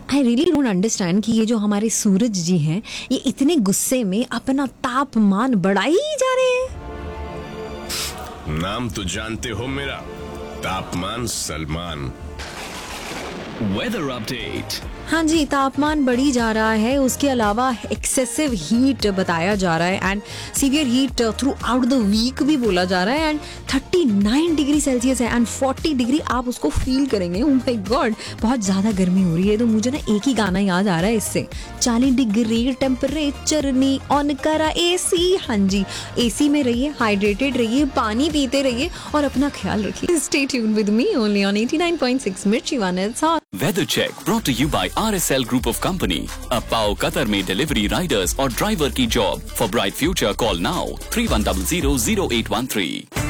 I really don't understand कि ये जो हमारे सूरज जी हैं ये इतने गुस्से में अपना तापमान बढ़ाई जा रहे हैं। नाम तो जानते हो मेरा, तापमान सलमान। Weather update. हाँ जी, तापमान बढ़ी जा रहा है, उसके अलावा एक्सेसिव हीट बताया जा रहा है and severe heat through out the week भी बोला जा रहा है एंड 39 डिग्री सेल्सियस है एंड 40 डिग्री आप उसको फील करेंगे। ओह माय गॉड, बहुत ज़्यादा गर्मी हो रही है। तो मुझे ना एक ही गाना याद आ रहा है इससे, 40 डिग्री टेम्परेचर नी ऑन करा एसी। हाँ जी, एसी में रहिए, हाइड्रेटेड रहिए, पानी पीते रहिए और अपना ख्याल रखिए। Stay tune with me only on 89.6 मिर्ची one. It's hot. Weather check brought to you bye RSL group of company. अब पाओ कतर में डिलीवरी, राइडर्स और ड्राइवर की job. For bright future call now 31000813।